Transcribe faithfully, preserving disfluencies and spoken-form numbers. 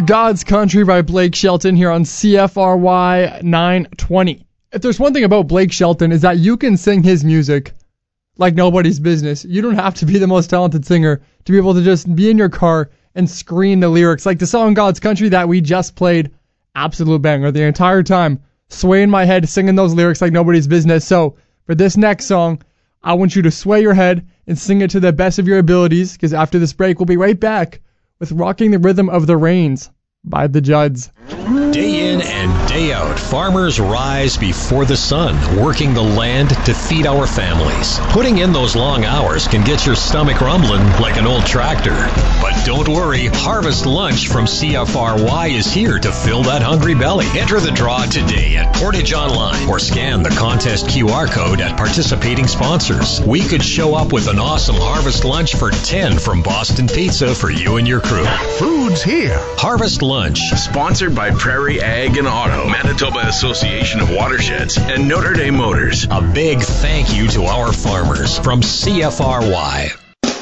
God's Country by Blake Shelton here on C F R Y nine twenty. If there's one thing about Blake Shelton is that you can sing his music like nobody's business. You don't have to be the most talented singer to be able to just be in your car and scream the lyrics. Like the song God's Country that we just played, absolute banger the entire time. Swaying my head, singing those lyrics like nobody's business. So for this next song, I want you to sway your head and sing it to the best of your abilities, because after this break, we'll be right back with Rocking the Rhythm of the Rains by the Judds. Day in and day out, farmers rise before the sun, working the land to feed our families. Putting in those long hours can get your stomach rumbling like an old tractor. But don't worry, Harvest Lunch from C F R Y is here to fill that hungry belly. Enter the draw today at Portage Online or scan the contest Q R code at participating sponsors. We could show up with an awesome Harvest Lunch for ten from Boston Pizza for you and your crew. Food's here. Harvest Lunch. Sponsored by Prairie Ag and Auto, Manitoba Association of Watersheds, and Notre Dame Motors. A big thank you to our farmers from C F R Y.